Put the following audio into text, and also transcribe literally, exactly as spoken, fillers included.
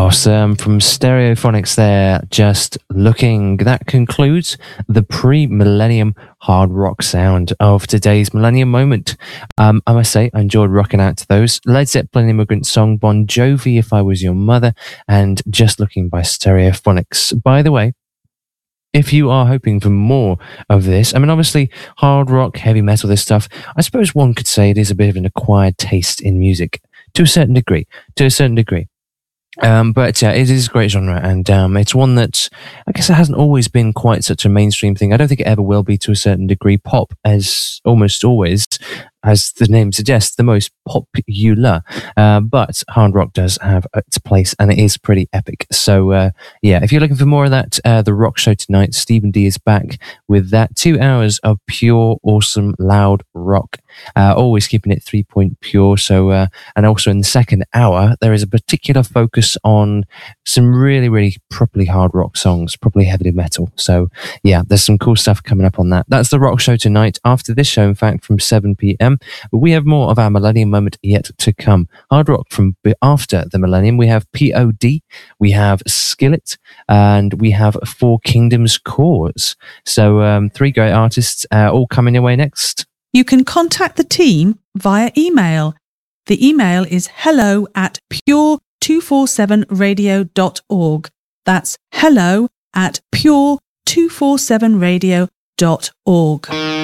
Awesome. From Stereophonics there, Just Looking. That concludes the pre-millennium hard rock sound of today's Millennium Moment. Um, I must say, I enjoyed rocking out to those. Led Zeppelin Immigrant Song, Bon Jovi, If I Was Your Mother, and Just Looking by Stereophonics. By the way, if you are hoping for more of this, I mean, obviously, hard rock, heavy metal, this stuff, I suppose one could say it is a bit of an acquired taste in music, to a certain degree, to a certain degree. Um, but uh, it is a great genre, and um, it's one that I guess it hasn't always been quite such a mainstream thing. I don't think it ever will be to a certain degree. Pop, as almost always, as the name suggests, the most popular. Uh, but hard rock does have its place, and it is pretty epic. So, uh, yeah, if you're looking for more of that, uh, The Rock Show tonight, Stephen D is back with that two hours of pure, awesome, loud rock. Uh, always keeping it three-point pure. So, uh, and also in the second hour, there is a particular focus on some really, really properly hard rock songs, properly heavy metal. So, yeah, there's some cool stuff coming up on that. That's The Rock Show tonight. After this show, in fact, from seven p.m, we have more of our Millennium Moment yet to come. Hard rock from after the Millennium. We have P O D, we have Skillet, and we have Four Kingdoms Cause. So, um, three great artists uh, all coming your way next. You can contact the team via email. The email is hello at pure two forty-seven radio dot org. That's hello at pure two forty-seven radio dot org.